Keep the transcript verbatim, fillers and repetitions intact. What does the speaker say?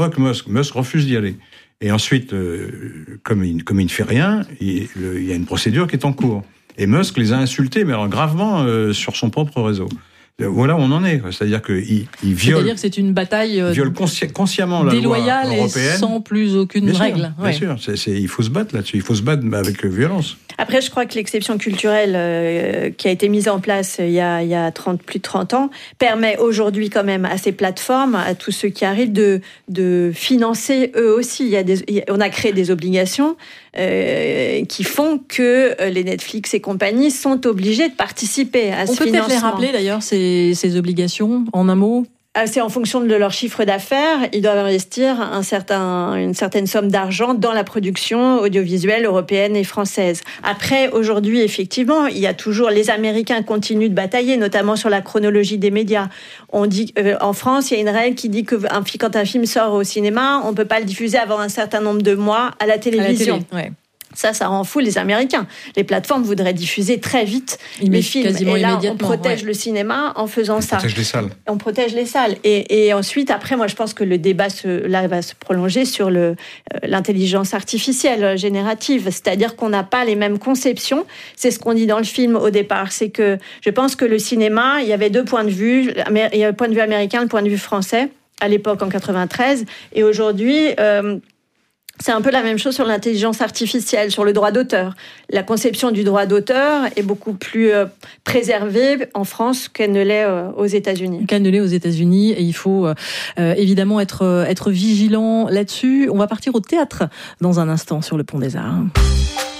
convoque Musk. Musk refuse d'y aller. Et ensuite, euh, comme, il, comme il ne fait rien, il, le, il y a une procédure qui est en cours. Et Musk les a insultés, mais alors gravement, euh, sur son propre réseau. Voilà où on en est. C'est-à-dire qu'il il viole... C'est-à-dire que c'est une bataille euh, viole consci- consciemment la loi européenne. Déloyale et sans plus aucune bien règle. Sûr, ouais. Bien sûr, c'est, c'est, il faut se battre là-dessus. Il faut se battre avec violence. Après, je crois que l'exception culturelle euh, qui a été mise en place il y a, il y a trente, plus de trente ans permet aujourd'hui quand même à ces plateformes, à tous ceux qui arrivent, de, de financer eux aussi. Il y a des, il y a, on a créé des obligations euh, qui font que les Netflix et compagnie sont obligés de participer à on ce financement. On peut peut-être les rappeler d'ailleurs, ces, ces obligations, en un mot ? C'est en fonction de leur chiffre d'affaires, ils doivent investir un certain, une certaine somme d'argent dans la production audiovisuelle européenne et française. Après, aujourd'hui, effectivement, il y a toujours, les Américains continuent de batailler, notamment sur la chronologie des médias. On dit, euh, en France, il y a une règle qui dit que un, quand un film sort au cinéma, on peut pas le diffuser avant un certain nombre de mois à la télévision. À la télé, ouais. Ça, ça rend fou les Américains. Les plateformes voudraient diffuser très vite Ils les films. Quasiment et là, on immédiatement, protège ouais. le cinéma en faisant on ça. On protège les salles. On protège les salles. Et, et ensuite, après, moi, je pense que le débat se, là, va se prolonger sur le, euh, l'intelligence artificielle générative. C'est-à-dire qu'on n'a pas les mêmes conceptions. C'est ce qu'on dit dans le film au départ. C'est que je pense que le cinéma, il y avait deux points de vue. Il y a le point de vue américain, le point de vue français, à l'époque, en quatre-vingt-treize. Et aujourd'hui... Euh, c'est un peu la même chose sur l'intelligence artificielle, sur le droit d'auteur. La conception du droit d'auteur est beaucoup plus euh, préservée en France qu'elle ne l'est euh, aux États-Unis. Qu'elle ne l'est aux États-Unis, et il faut euh, évidemment être, être vigilant là-dessus. On va partir au théâtre dans un instant sur le Pont des Arts.